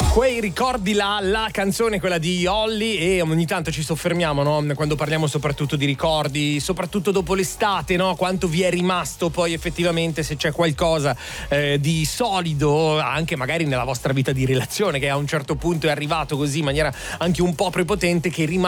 Quei ricordi là, la canzone quella di Olly, e ogni tanto ci soffermiamo, no? Quando parliamo soprattutto di ricordi, soprattutto dopo l'estate, no? Quanto vi è rimasto poi effettivamente, se c'è qualcosa di solido anche magari nella vostra vita di relazione, che a un certo punto è arrivato così in maniera anche un po' prepotente, che rimane